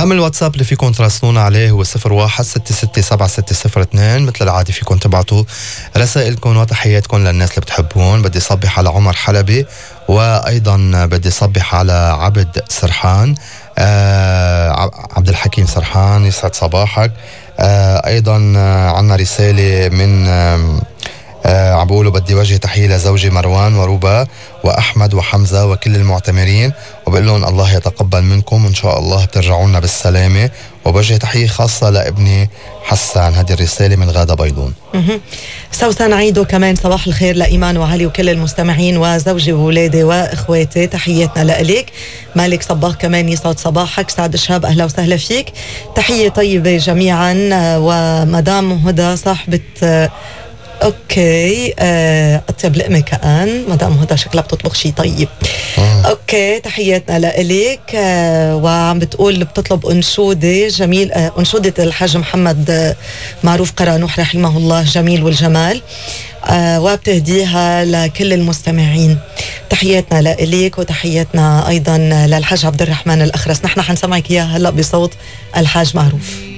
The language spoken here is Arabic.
رقم الواتساب اللي فيكم تراسلونا عليه هو 0166676002. مثل العادة فيكم تبعتوا رسائلكم وتحياتكم للناس اللي بتحبون. بدي صبح على عمر حلبي، وأيضا بدي صبح على عبد سرحان، عبد الحكيم سرحان، يسعد صباحك. أيضا عنا رسالة من عم بقولوا بدي وجه تحية لزوجي مروان وروبا وأحمد وحمزة وكل المعتمرين، وبقول لهم الله يتقبل منكم وإن شاء الله بترجعونا بالسلامة. وبوجه تحية خاصة لابني حسان. هذه الرسالة من غادة بيضون. سوسن عيدو كمان صباح الخير لإيمان وعلي وكل المستمعين وزوجي وولادي وإخواتي، تحياتنا لإليك. مالك صباح كمان يسعد صباحك. سعد الشاب أهلا وسهلا فيك، تحية طيبة جميعا. ومدام هدى صاحبة اوكي اطيب لقمه كأن مدام هدى شكلها بتطبخ شيء طيب. اوكي تحياتنا لإليك. وعم بتقول بتطلب انشوده جميل، انشوده الحاج محمد معروف قرانوح رحمه الله جميل والجمال، وبتهديها لكل المستمعين. تحياتنا لإليك وتحياتنا ايضا للحاج عبد الرحمن الأخرس. نحن حنسمعك اياها هلا بصوت الحاج معروف.